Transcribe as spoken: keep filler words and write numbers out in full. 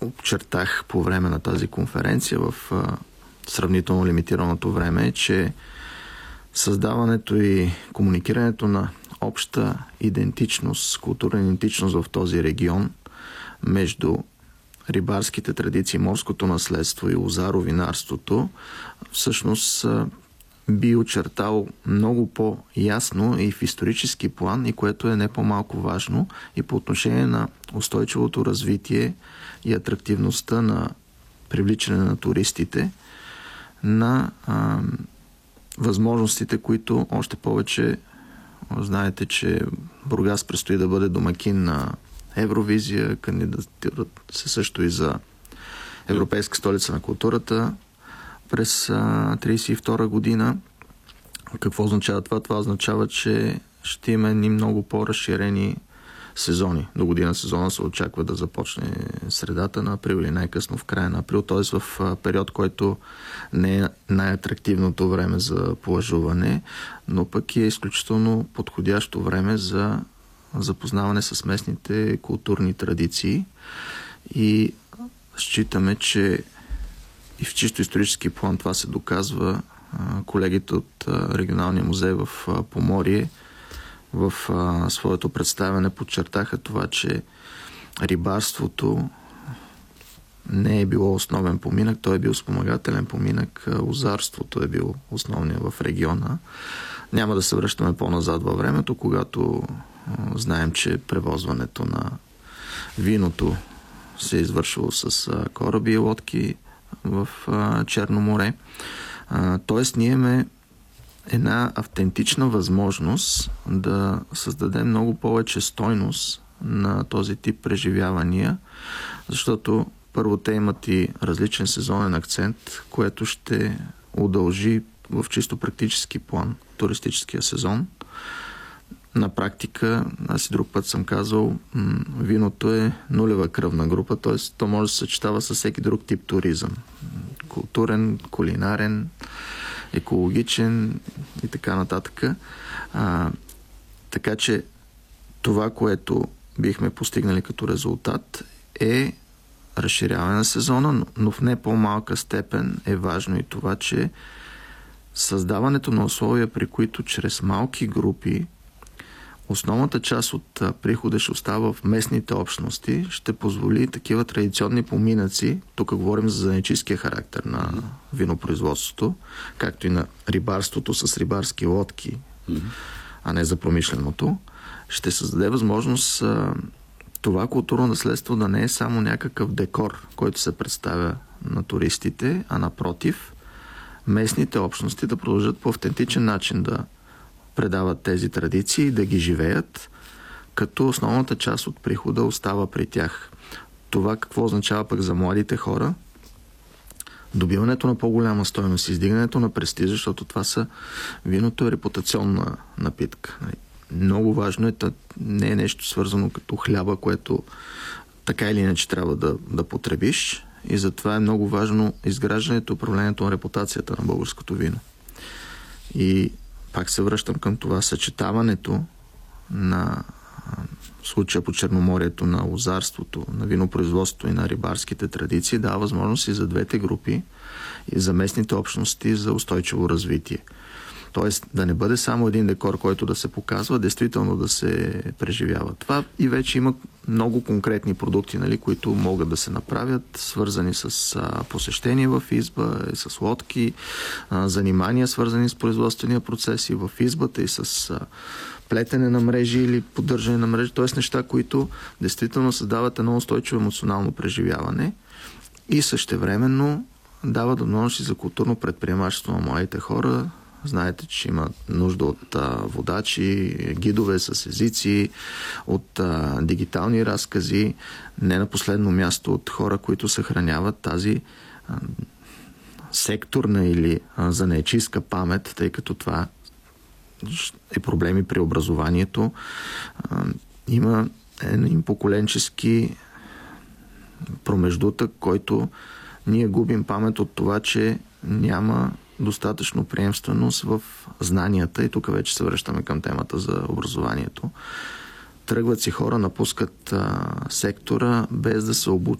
очертах по време на тази конференция в а, сравнително лимитираното време е, че създаването и комуникирането на обща идентичност, културна идентичност в този регион между рибарските традиции, морското наследство и лозаровинарството всъщност би очертал много по-ясно и в исторически план, и което е не по-малко важно, и по отношение на устойчивото развитие и атрактивността на привличане на туристите, на а, възможностите, които още повече знаете, че Бургас предстои да бъде домакин на Евровизия, кандидатират се също и за Европейска столица на културата през тридесет и втора година. Какво означава това? Това означава, че ще има ни много по-разширени сезони. До година сезона се очаква да започне средата на април или най-късно в края на април, т.е. в период, който не е най-атрактивното време за плажуване, но пък е изключително подходящо време за запознаване с местните културни традиции, и считаме, че и в чисто исторически план това се доказва. Колегите от регионалния музей в Поморие в а, своето представяне подчертаха това, че рибарството не е било основен поминък, той е бил спомагателен поминък, лозарството е бил основния в региона. Няма да се връщаме по-назад във времето, когато а, знаем, че превозването на виното се е извършило с а, кораби и лодки в а, Черно море. А, тоест ние имаме една автентична възможност да създадем много повече стойност на този тип преживявания, защото първо те имат и различен сезонен акцент, което ще удължи в чисто практически план туристическия сезон. На практика, аз и друг път съм казал, виното е нулева кръвна група, т.е. то може да се съчетава с всеки друг тип туризъм. Културен, кулинарен, екологичен и така нататък. А, така че това, което бихме постигнали като резултат, е разширяване на сезона, но в не по-малка степен е важно и това, че създаването на условия, при които чрез малки групи основната част от прихода ще остава в местните общности, ще позволи такива традиционни поминъци, тук говорим за занаятчийския характер на винопроизводството, както и на рибарството с рибарски лодки, mm-hmm. а не за промишленото, ще създаде възможност а, това културно наследство да не е само някакъв декор, който се представя на туристите, а напротив, местните общности да продължат по автентичен начин да предават тези традиции, да ги живеят, като основната част от прихода остава при тях. Това какво означава пък за младите хора? Добиването на по-голяма стойност, издигането на престижа, защото това са виното е репутационна напитка. Много важно е, не е нещо свързано като хляба, което така или иначе трябва да, да потребиш, и затова е много важно изграждането и управлението на репутацията на българското вино. И пак се връщам към това съчетаването на в случая по Черноморието на лозарството, на винопроизводството и на рибарските традиции дава възможност и за двете групи, и за местните общности за устойчиво развитие. Тоест да не бъде само един декор, който да се показва, действително да се преживява. Това и вече има много конкретни продукти, нали, които могат да се направят, свързани с а, посещение в изба, и с лодки, а, занимания, свързани с производствения процес и в избата, и с а, плетене на мрежи или поддържане на мрежи, т.е. неща, които действително създават едно устойчиво емоционално преживяване и същевременно дават възможност и за културно предприемачество на младите хора. Знаете, че има нужда от а, водачи, гидове с езици, от а, дигитални разкази, не на последно място от хора, които съхраняват тази а, секторна или а, занаятчийска памет, тъй като това е проблеми при образованието. А, има един поколенчески промеждутък, който ние губим памет от това, че няма достатъчно приемственост в знанията, и тук вече се връщаме към темата за образованието. Тръгват си хора, напускат а, сектора без да са обучени